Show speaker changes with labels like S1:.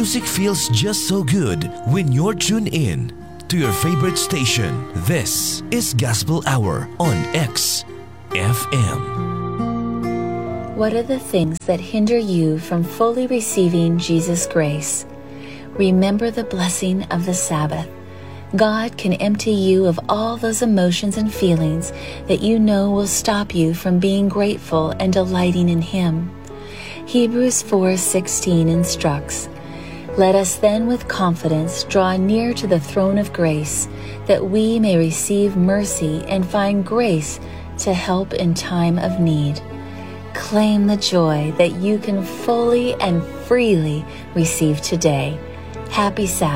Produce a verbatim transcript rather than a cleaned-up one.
S1: Music feels just so good when you're tuned in to your favorite station. This is Gospel Hour on X F M.
S2: What are the things that hinder you from fully receiving Jesus' grace? Remember the blessing of the Sabbath. God can empty you of all those emotions and feelings that you know will stop you from being grateful and delighting in Him. Hebrews four sixteen instructs, "Let us then with confidence draw near to the throne of grace, that we may receive mercy and find grace to help in time of need." Claim the joy that you can fully and freely receive today. Happy Sabbath.